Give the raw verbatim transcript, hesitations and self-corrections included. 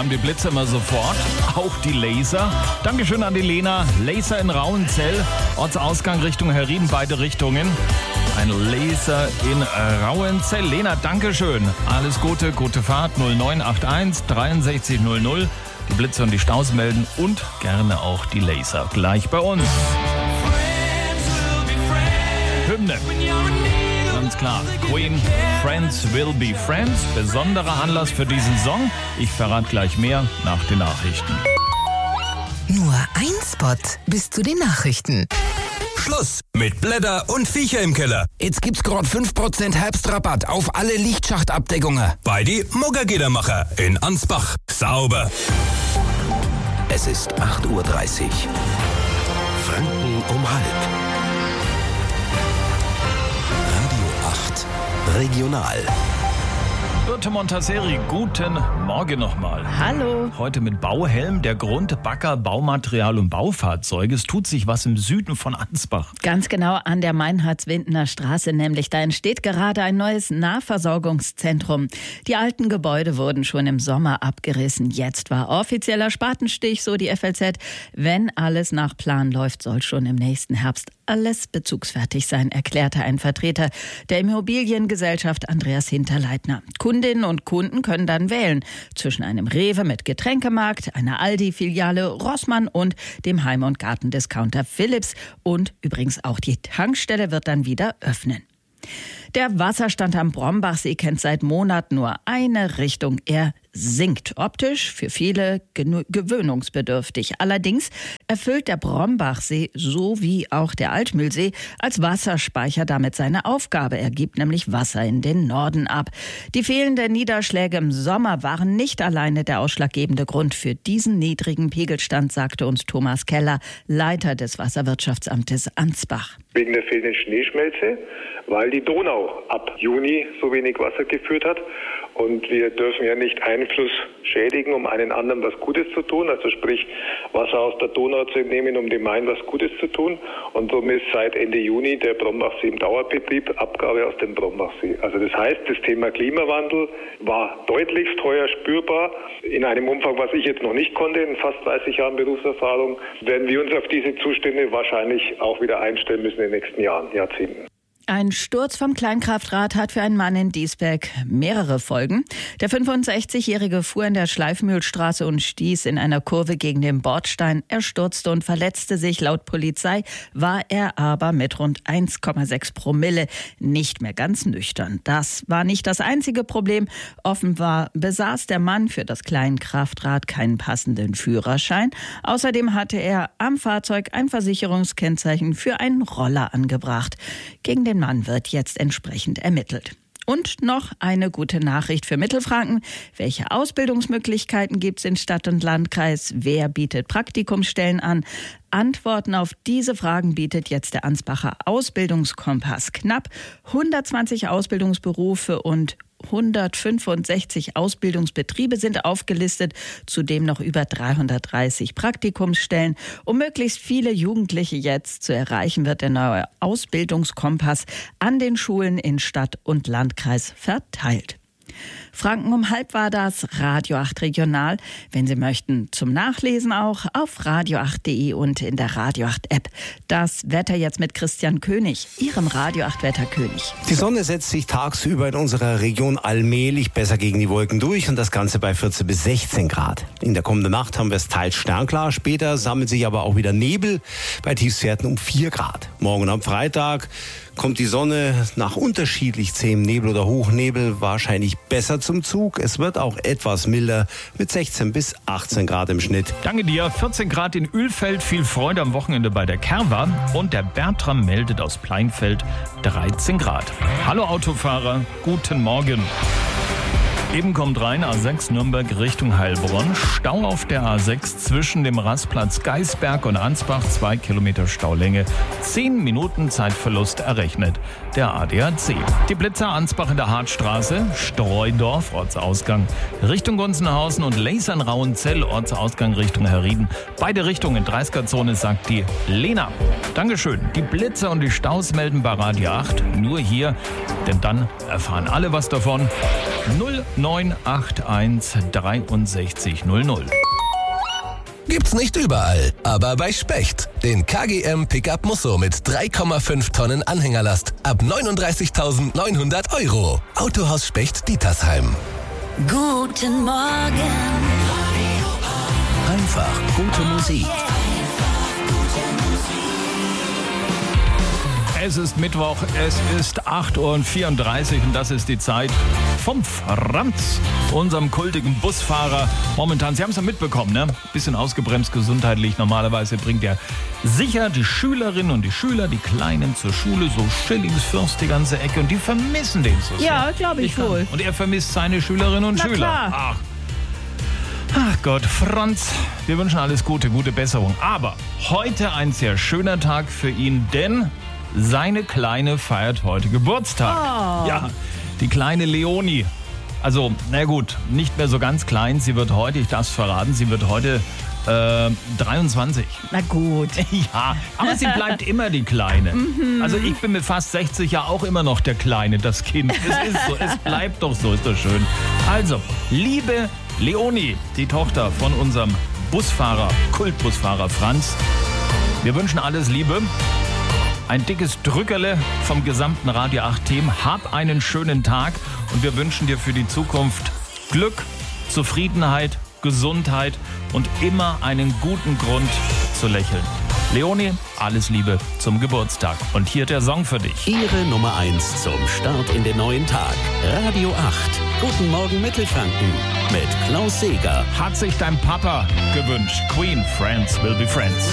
haben die Blitze immer sofort, auch die Laser. Dankeschön an die Lena. Laser in Rauenzell, Ortsausgang Richtung Herrieden, beide Richtungen. Ein Laser in Rauenzell. Lena, Dankeschön. Alles Gute, gute Fahrt. null neun acht eins dreiundsechzig null null. Die Blitze und die Staus melden und gerne auch die Laser. Gleich bei uns. Hymne. Ganz klar. Queen, Friends will be friends. Besonderer Anlass für diesen Song. Ich verrate gleich mehr nach den Nachrichten. Nur ein Spot bis zu den Nachrichten. Schluss mit Blätter und Viecher im Keller. Jetzt gibt's gerade fünf Prozent Herbstrabatt auf alle Lichtschachtabdeckungen. Bei die Muggergidermacher in Ansbach. Sauber. Es ist acht Uhr dreißig. Franken um halb. Radio acht Regional. Birte Montaseri, guten Morgen nochmal. Hallo. Heute mit Bauhelm. Der Grund: Bagger, Baumaterial und Baufahrzeuge. Es tut sich was im Süden von Ansbach. Ganz genau an der Meinhards-Windener Straße nämlich. Da entsteht gerade ein neues Nahversorgungszentrum. Die alten Gebäude wurden schon im Sommer abgerissen. Jetzt war offizieller Spatenstich, so die F L Z. Wenn alles nach Plan läuft, soll schon im nächsten Herbst alles bezugsfertig sein, erklärte ein Vertreter der Immobiliengesellschaft Andreas Hinterleitner. Kundinnen und Kunden können dann wählen zwischen einem Rewe mit Getränkemarkt, einer Aldi-Filiale, Rossmann und dem Heim- und Gartendiscounter Philips. Und übrigens auch die Tankstelle wird dann wieder öffnen. Der Wasserstand am Brombachsee kennt seit Monaten nur eine Richtung. Er sinkt. Optisch für viele gewöhnungsbedürftig. Allerdings erfüllt der Brombachsee so wie auch der Altmühlsee als Wasserspeicher damit seine Aufgabe. Er gibt nämlich Wasser in den Norden ab. Die fehlenden Niederschläge im Sommer waren nicht alleine der ausschlaggebende Grund für diesen niedrigen Pegelstand, sagte uns Thomas Keller, Leiter des Wasserwirtschaftsamtes Ansbach. Wegen der fehlenden Schneeschmelze, weil die Donau ab Juni so wenig Wasser geführt hat. Und wir dürfen ja nicht Einfluss schädigen, um einen anderen was Gutes zu tun. Also sprich, Wasser aus der Donau zu entnehmen, um dem Main was Gutes zu tun. Und somit ist seit Ende Juni der Brombachsee im Dauerbetrieb, Abgabe aus dem Brombachsee. Also das heißt, das Thema Klimawandel war deutlichst heuer spürbar. In einem Umfang, was ich jetzt noch nicht konnte, in fast dreißig Jahren Berufserfahrung, werden wir uns auf diese Zustände wahrscheinlich auch wieder einstellen müssen in den nächsten Jahren, Jahrzehnten. Ein Sturz vom Kleinkraftrad hat für einen Mann in Diesberg mehrere Folgen. Der fünfundsechzigjährige fuhr in der Schleifmühlstraße und stieß in einer Kurve gegen den Bordstein. Er stürzte und verletzte sich. Laut Polizei war er aber mit rund eins Komma sechs Promille nicht mehr ganz nüchtern. Das war nicht das einzige Problem. Offenbar besaß der Mann für das Kleinkraftrad keinen passenden Führerschein. Außerdem hatte er am Fahrzeug ein Versicherungskennzeichen für einen Roller angebracht. Gegen den Mann wird jetzt entsprechend ermittelt. Und noch eine gute Nachricht für Mittelfranken. Welche Ausbildungsmöglichkeiten gibt es in Stadt und Landkreis? Wer bietet Praktikumsstellen an? Antworten auf diese Fragen bietet jetzt der Ansbacher Ausbildungskompass. Knapp hundertzwanzig Ausbildungsberufe und hundertfünfundsechzig Ausbildungsbetriebe sind aufgelistet, zudem noch über dreihundertdreißig Praktikumsstellen. Um möglichst viele Jugendliche jetzt zu erreichen, wird der neue Ausbildungskompass an den Schulen in Stadt und Landkreis verteilt. Franken um halb war das Radio acht Regional. Wenn Sie möchten, zum Nachlesen auch auf radio acht punkt de und in der Radio acht App. Das Wetter jetzt mit Christian König, Ihrem Radio acht Wetterkönig. Die Sonne setzt sich tagsüber in unserer Region allmählich besser gegen die Wolken durch und das Ganze bei vierzehn bis sechzehn Grad. In der kommenden Nacht haben wir es teils sternklar. Später sammelt sich aber auch wieder Nebel bei Tiefstwerten um vier Grad. Morgen am Freitag kommt die Sonne nach unterschiedlich zähem Nebel oder Hochnebel wahrscheinlich besser zum Zug. Es wird auch etwas milder mit sechzehn bis achtzehn Grad im Schnitt. Danke dir. vierzehn Grad in Ölfeld. Viel Freude am Wochenende bei der Kerwa. Und der Bertram meldet aus Pleinfeld dreizehn Grad. Hallo Autofahrer, guten Morgen. Eben kommt rein, A sechs Nürnberg Richtung Heilbronn. Stau auf der A sechs zwischen dem Rastplatz Geisberg und Ansbach. Zwei Kilometer Staulänge. Zehn Minuten Zeitverlust errechnet der A D A C. Die Blitzer Ansbach in der Hartstraße. Streudorf, Ortsausgang Richtung Gunzenhausen und Laser in Rauenzell, Ortsausgang Richtung Herrieden. Beide Richtungen dreißiger-Zone, sagt die Lena. Dankeschön. Die Blitzer und die Staus melden bei Radio acht. Nur hier, denn dann erfahren alle was davon. null neun acht eins dreiundsechzig null null. Gibt's nicht überall, aber bei Specht. Den K G M Pickup Musso mit drei Komma fünf Tonnen Anhängerlast ab neununddreißigtausendneunhundert Euro. Autohaus Specht Dietersheim. Guten Morgen. Einfach gute Musik. Es ist Mittwoch, es ist acht Uhr vierunddreißig und das ist die Zeit vom Franz, unserem kultigen Busfahrer. Momentan, Sie haben es ja mitbekommen, ne? Bisschen ausgebremst gesundheitlich. Normalerweise bringt er sicher die Schülerinnen und die Schüler, die Kleinen zur Schule, so Schillingsfürst die ganze Ecke, und die vermissen den so sehr. Ja, glaube ich, ich wohl. Und er vermisst seine Schülerinnen und Na Schüler. Klar. Ach. Ach Gott, Franz, wir wünschen alles Gute, gute Besserung. Aber heute ein sehr schöner Tag für ihn, denn seine Kleine feiert heute Geburtstag. Oh. Ja, die kleine Leonie. Also, na gut, nicht mehr so ganz klein. Sie wird heute, ich darf es verraten, sie wird heute äh, dreiundzwanzig. Na gut. Ja, aber sie bleibt immer die Kleine. Also ich bin mit fast sechzig ja auch immer noch der Kleine, das Kind. Es ist so, es bleibt doch so, ist doch schön. Also, liebe Leonie, die Tochter von unserem Busfahrer, Kultbusfahrer Franz, wir wünschen alles Liebe. Ein dickes Drückerle vom gesamten Radio acht Team. Hab einen schönen Tag und wir wünschen dir für die Zukunft Glück, Zufriedenheit, Gesundheit und immer einen guten Grund zu lächeln. Leonie, alles Liebe zum Geburtstag. Und hier der Song für dich. Ihre Nummer eins zum Start in den neuen Tag. Radio acht. Guten Morgen Mittelfranken mit Klaus Seeger. Hat sich dein Papa gewünscht. Queen, Friends will be friends.